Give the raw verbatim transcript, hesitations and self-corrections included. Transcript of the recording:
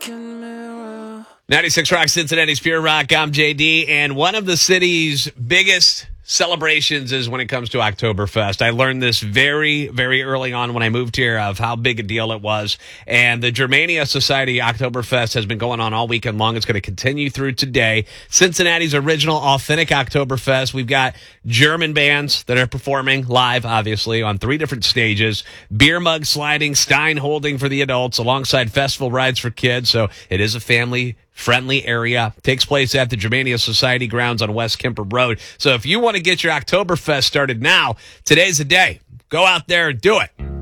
ninety-six Rock, Cincinnati's Pure Rock. I'm J D, and one of the city's biggest celebrations is when it comes to Oktoberfest. I learned this very, very early on when I moved here of how big a deal it was. And the Germania Society Oktoberfest has been going on all weekend long. It's going to continue through today. Cincinnati's original authentic Oktoberfest. We've got German bands that are performing live, obviously, on three different stages. Beer mug sliding, Stein holding for the adults, alongside festival rides for kids. So it is a family friendly area. Takes place at the Germania Society grounds on West Kemper Road. So if you want to get your Oktoberfest started now, today's the day. Go out there and do it.